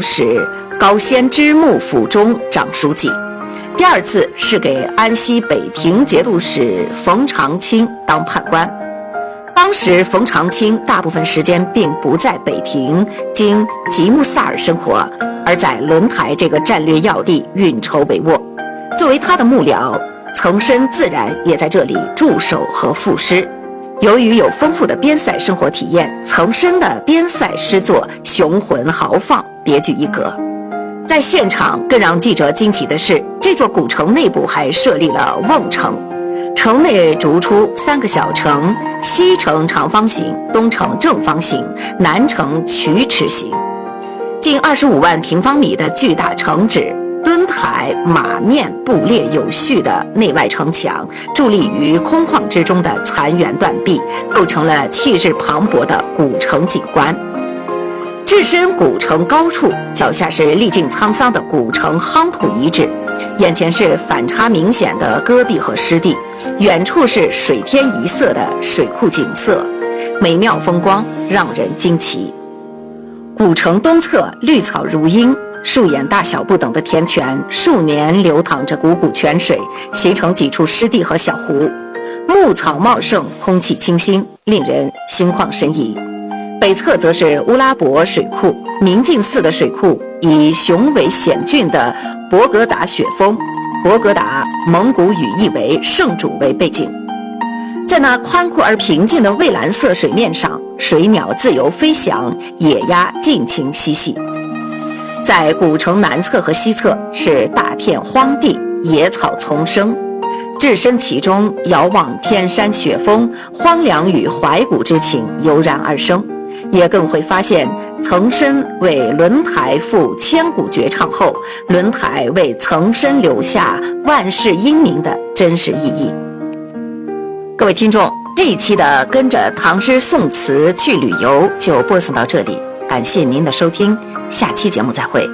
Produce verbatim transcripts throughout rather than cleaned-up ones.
使高仙芝幕府中长书记，第二次是给安西北庭节度使冯长清当判官。当时冯长清大部分时间并不在北庭经吉木萨尔生活，而在轮台这个战略要地运筹帷幄。作为他的幕僚，岑参自然也在这里驻守和赋诗。由于有丰富的边塞生活体验，岑参的边塞诗作雄浑豪放，别具一格。在现场更让记者惊奇的是，这座古城内部还设立了瓮城，城内逐出三个小城，西城长方形，东城正方形，南城曲尺形，近二十五万平方米的巨大城址，墩台马面布列有序的内外城墙，伫立于空旷之中的残垣断壁，构成了气势磅礴的古城景观。置身古城高处，脚下是历尽沧桑的古城夯土遗址，眼前是反差明显的戈壁和湿地，远处是水天一色的水库景色，美妙风光让人惊奇。古城东侧绿草如茵，树眼大小不等的田泉，数年流淌着汩汩泉水，形成几处湿地和小湖，牧草茂盛，空气清新，令人心旷神怡。北侧则是乌拉伯水库，明镜似的水库以雄伟险峻的博格达雪峰，博格达蒙古语意为圣主为背景。在那宽阔而平静的蔚蓝色水面上，水鸟自由飞翔，野鸭尽情嬉戏。在古城南侧和西侧是大片荒地，野草丛生，置身其中，遥望天山雪峰，荒凉与怀古之情油然而生。也更会发现岑参为轮台赋千古绝唱后，轮台为岑参留下万世英名的真实意义。各位听众，这一期的跟着唐诗宋词去旅游就播送到这里，感谢您的收听，下期节目再会。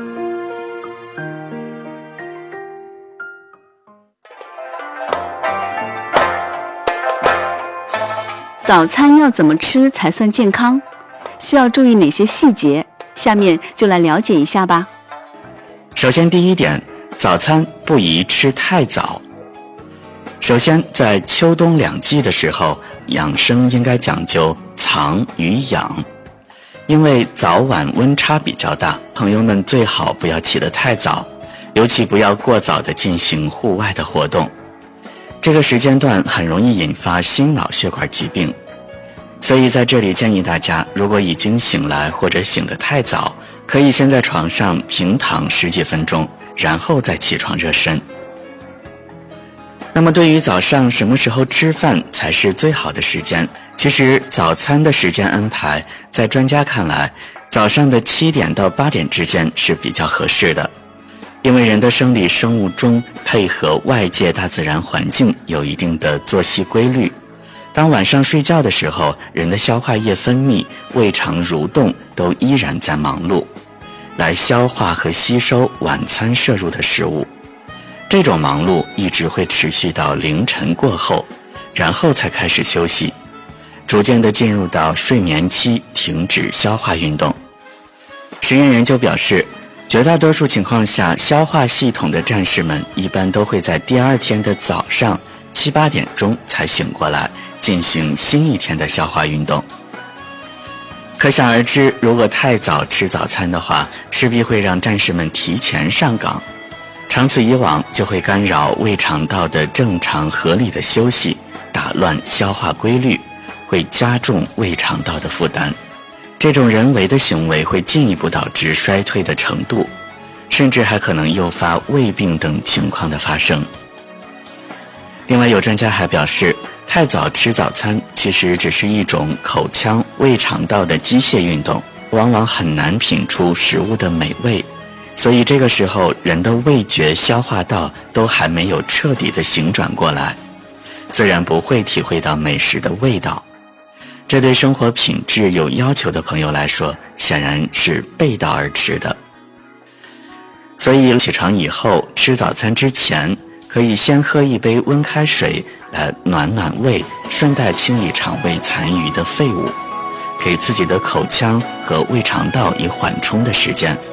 早餐要怎么吃才算健康？需要注意哪些细节？下面就来了解一下吧。 首先第一点，早餐不宜吃太早。首先在秋冬两季的时候，养生应该讲究藏与养，因为早晚温差比较大，朋友们最好不要起得太早，尤其不要过早地进行户外的活动，这个时间段很容易引发心脑血管疾病。所以在这里建议大家，如果已经醒来或者醒得太早，可以先在床上平躺十几分钟，然后再起床热身。那么对于早上什么时候吃饭才是最好的时间，其实早餐的时间安排，在专家看来，早上的七点到八点之间是比较合适的，因为人的生理生物钟配合外界大自然环境有一定的作息规律。当晚上睡觉的时候，人的消化液分泌、胃肠蠕动都依然在忙碌，来消化和吸收晚餐摄入的食物。这种忙碌一直会持续到凌晨过后，然后才开始休息，逐渐地进入到睡眠期，停止消化运动。实验研究表示，绝大多数情况下，消化系统的战士们一般都会在第二天的早上七八点钟才醒过来，进行新一天的消化运动。可想而知，如果太早吃早餐的话，势必会让战士们提前上岗，长此以往就会干扰胃肠道的正常合理的休息，打乱消化规律，会加重胃肠道的负担。这种人为的行为会进一步导致衰退的程度，甚至还可能诱发胃病等情况的发生。另外有专家还表示，太早吃早餐其实只是一种口腔胃肠道的机械运动，往往很难品出食物的美味，所以这个时候人的味觉消化道都还没有彻底的醒转过来，自然不会体会到美食的味道。这对生活品质有要求的朋友来说，显然是背道而驰的。所以起床以后，吃早餐之前可以先喝一杯温开水来暖暖胃，顺带清理肠胃残余的废物，给自己的口腔和胃肠道以缓冲的时间。